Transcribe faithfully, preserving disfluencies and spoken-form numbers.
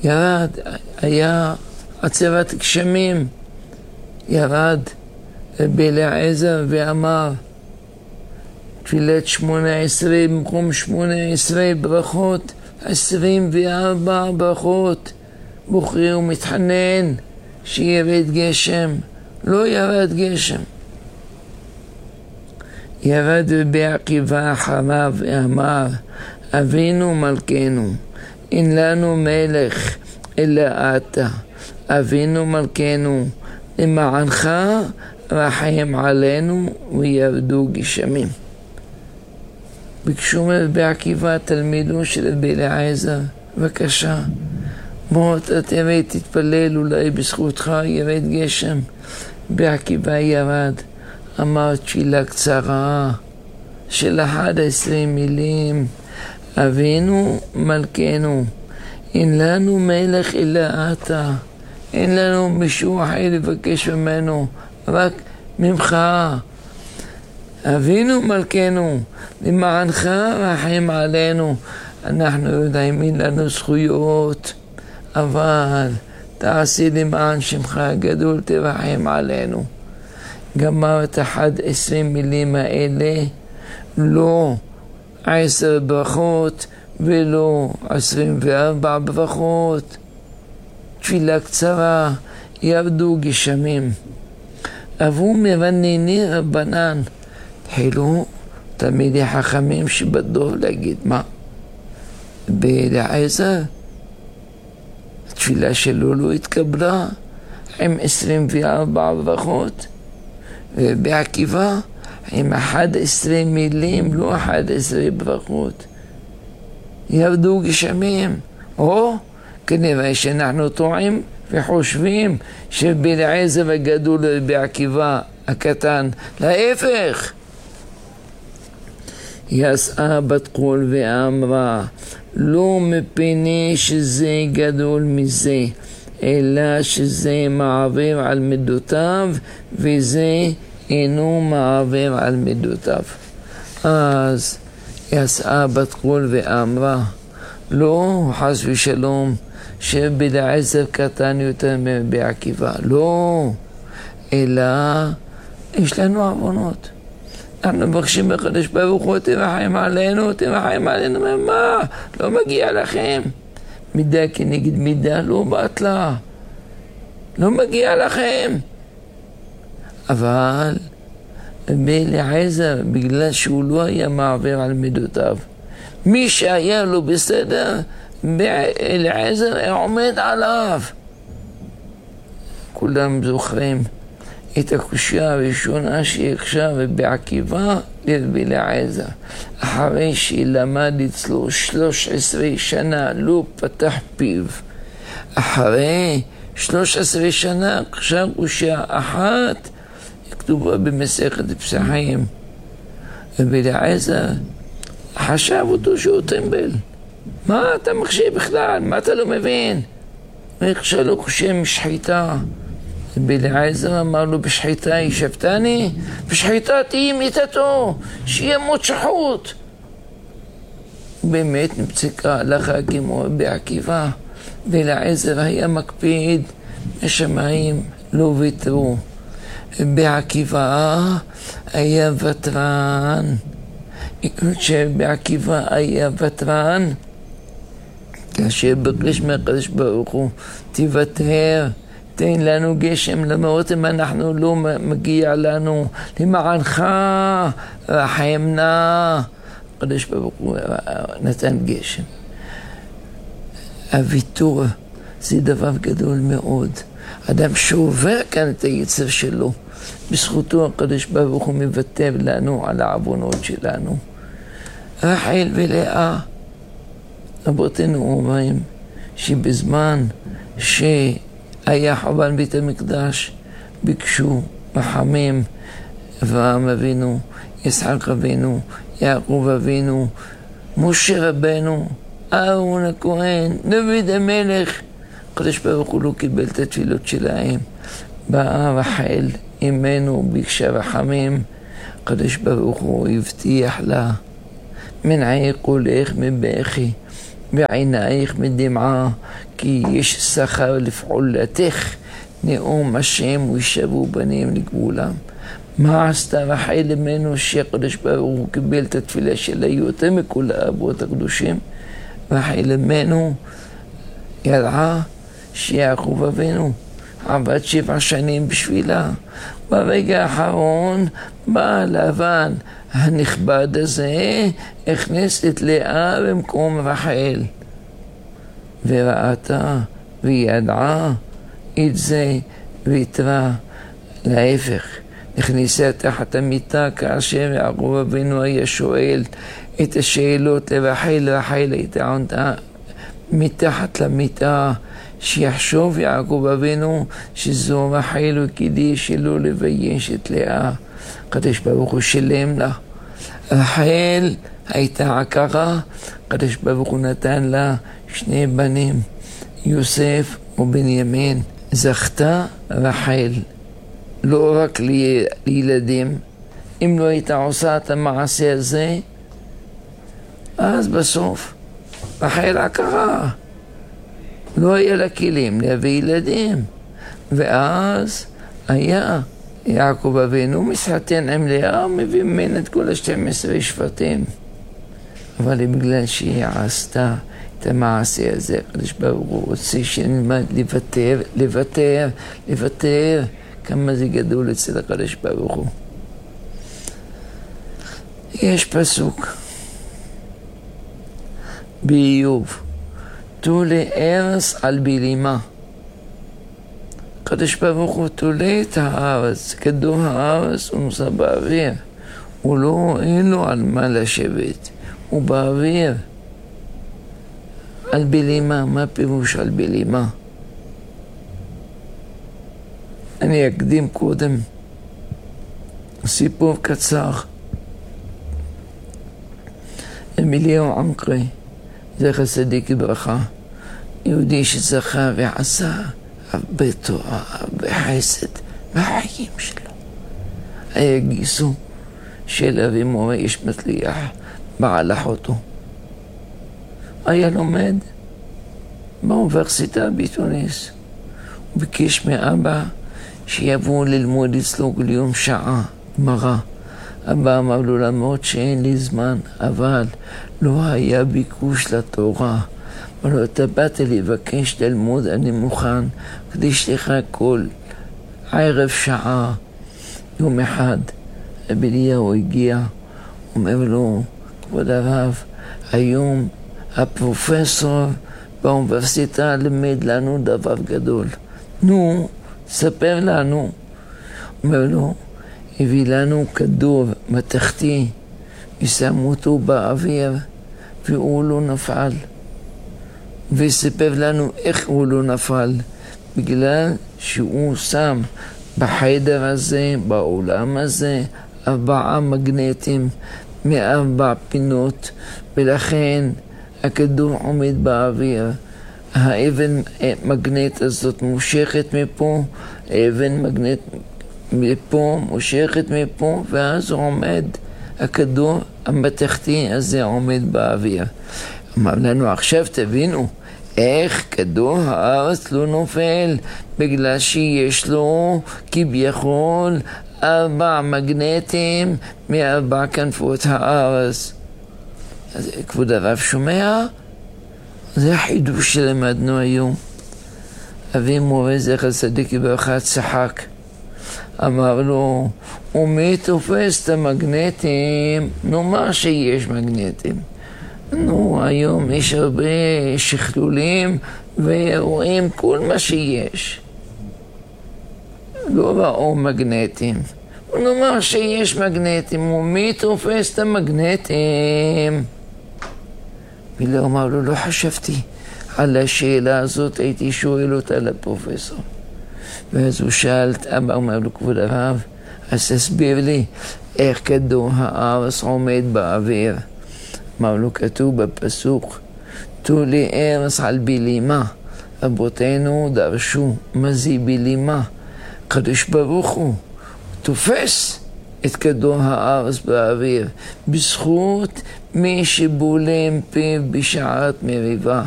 ירד, היה עצרת גשמים, ירד בלעזר ואמר תפילת שמונה עשרה במקום שמונה עשרה ברכות, עשרים וארבע ברכות, בוכרי ומתחנן שירד גשם, לא ירד גשם. ירד רבי עקיבא אחריו ואמר אבינו מלכנו, אין לנו מלך אלא אתה, אבינו מלכנו, למענך רחם עלינו וירדו גשמים. ביקשו מרבי עקיבא תלמידו של רבי אליעזר, בבקשה, בוא תראה, תתפלל, אולי בזכותך ירד גשם. רבי עקיבא ירד, אמר תפילה קצרה של אחד עשרה מילים, אבינו מלכנו, אין לנו מלך אלא אתה, אין לנו מישהו אחר לבקש ממנו, רק ממך. אבינו מלכנו, למענך רחם עלינו. אנחנו יודעים, אין לנו זכויות, אבל תעשי למען שמך הגדול, תרחם עלינו. גמר את אחד עשרים מילים האלה, לא עשר ברכות ולא עשרים וארבע ברכות, תפילה קצרה, ירדו גשמים. אבו מרנני רבנן, התחילו תלמידי חכמים שבדור להגיד, מה? באליעזר התפילה שלו לא התקבלה עם עשרים וארבע ברכות, ובעקיבא עם אחד עשרה מילים, לא אחד עשרה ברכות, ירדו גשמים. או כנראה שאנחנו טועים וחושבים שבאליעזר הגדול ובעקיבא הקטן, להפך. יצאה בת קול ואמרה, לא מפני שזה גדול מזה, אלא שזה מעבר על מידותיו, וזה אינו מעבר על מידותיו. אז יצאה בת קול ואמרה, לא חס ושלום שבאליעזר קטן יותר מרבי עקיבא, לא, אלא יש לנו עוונות. אנחנו מבקשים בקדוש ברוך הוא, תרחם עלינו, תרחם עלינו, מה? לא מגיע לכם. מידה כנגד מידה לא בטלה, לא מגיע לכם. אבל באליעזר, בגלל שהוא לא היה מעבר על מידותיו, מי שהיה לו בסדר, באליעזר עומד עליו. כולם זוכרים את הקושיה הראשונה שהקשה רבי עקיבא לרבי אליעזר, אחרי שלמד אצלו שלוש עשרה שנה, לא פתח פיו. אחרי שלוש עשרה שנה קשה קושיה אחת כתובה במסכת פסחים. רבי אליעזר חשב אותו שהוא טמבל. מה אתה מחשיב בכלל? מה אתה לא מבין? הקשה לו קושיה משחיתה. רבי אליעזר אמר לו, בשחיתה ישבתני, בשחיתה תהי מיתתו, שימות שחוט. באמת נמצקה הלכה כמו רבי עקיבא. רבי אליעזר היה מקפיד, השמיים לא ויתרו. רבי עקיבא היה ותרן. כשרבי עקיבא היה ותרן, כאשר בקש מהקדוש ברוך הוא, תוותר, תן לנו גשם, למרות אם אנחנו לא מגיע לנו, למענך רחמנה. הקדוש ברוך הוא נתן גשם. הוויתור זה דבר גדול מאוד. אדם שעובר כאן את היצר שלו, בזכותו הקדוש ברוך הוא מבטב לנו על העוונות שלנו. רחל ולאה, רבותינו אומרים שבזמן שהיה חורבן בית המקדש, ביקשו רחמים אברהם אבינו, יצחק אבינו, יעקב אבינו, משה רבנו, אהרון הכהן, דוד המלך. הקדוש ברוך הוא לא קיבל את התפילות שלהם. באה רחל אמנו, ביקשה רחמים. הקדוש ברוך הוא הבטיח לה, מנעי קולך מבכי ועינייך מדמעה, כי יש שכר לפעולתך, נאום השם וישבו בנים לגבולם. מה עשתה רחל אמנו שהקדוש ברוך הוא קיבל את התפילה שלה יותר מכל האבות הקדושים? רחל אמנו ידעה שיעקב אבינו עבד שבע שנים בשבילה. ברגע האחרון בא לבן הנכבד הזה, הכנס את לאה במקום רחל, וראתה וידעה את זה ויתרה. להפך, נכניסה תחת המיטה כאשר יעקב אבינו היה שואל את השאלות לרחל. רחל הייתה עונתה מתחת למיטה, שיחשוב יעקב אבינו שזו רחל וכדי שלא לבייש את לאה. הקדוש ברוך הוא שלם לה. רחל הייתה עקרה, הקדוש ברוך הוא נתן לה שני בנים, יוסף ובנימין. זכתה רחל לא רק לילדים. אם לא הייתה עושה את המעשה הזה, אז בסוף רחל עקרה, לא היה לה כלים להביא ילדים, ואז היה יעקב אבינו מתחתן עם לאה, מביא ממנה את כל ה-שנים עשר שבטים. אבל בגלל שהיא עשתה את המעשה הזה, הקדוש ברוך הוא רוצה שנלמד לוותר, לוותר, לוותר. כמה זה גדול אצל הקדוש ברוך הוא. יש פסוק באיוב, תולה ארץ על בלימה. הקדוש ברוך הוא תולה את הארץ, כדור הארץ הוא נוסע באוויר, הוא לא, אין לו על מה לשבת, הוא באוויר. על בלימה, מה פירוש על בלימה? אני אקדים קודם סיפור קצר. אמיליהו ענקרי, זכר צדיק לברכה, יהודי שזכה ועשה הרבה תורה, הרבה חסד בחיים שלו. היה גיסו של אבי מורה איש מצליח בעל אחותו. היה לומד באוניברסיטה בתוניס. הוא ביקש מאבא שיבואו ללמוד אצלו כל יום שעה גמרא. אבא אמר לו, למרות שאין לי זמן, אבל לא היה ביקוש לתורה. אמר לו, אתה באת לבקש ללמוד, אני מוכן, קדיש לך כל ערב שעה. יום אחד רבי אליהו הגיע, אומר לו, כבוד הרב, היום הפרופסור באוניברסיטה לימד לנו דבר גדול. נו, ספר לנו. אומר לו, הביא לנו כדור מתכתי, ושמו אותו באוויר, והוא לא נפל. וסיפר לנו איך הוא לא נפל, בגלל שהוא שם בחדר הזה, בעולם הזה, ארבעה מגנטים מארבע פינות, ולכן הכדור עומד באוויר. האבן מגנט הזאת מושכת מפה, האבן מגנט מפה, מושכת מפה, ואז הוא עומד, הכדור המתכתי הזה עומד באוויר. אמר לנו, עכשיו תבינו איך כדור הארץ לא נופל, בגלל שיש לו כביכול ארבע מגנטים מארבע כנפות הארץ. אז כבוד הרב שומע? זה החידוש שלמדנו היום. אבי מורה זכר צדיק לברכה צחק. אמר לו, ומי תופס את המגנטים? נאמר שיש מגנטים. נו, היום יש הרבה שכלולים ורואים כל מה שיש. לא ראו מגנטים. נאמר שיש מגנטים, ומי תופס את המגנטים? מילה אמר לו, לא חשבתי על השאלה הזאת, הייתי שואל אותה לפרופסור. ואז הוא שאל את אבא, אומר לו, כבוד הרב, אז תסביר לי איך כדור הארץ עומד באוויר. אמר לו, כתוב בפסוק, תולה ארץ על בלימה. אבותינו דרשו, מה זה בלימה? קדוש ברוך הוא תופס את כדור הארץ באוויר, בזכות מי שבולם פיו בשעת מריבה.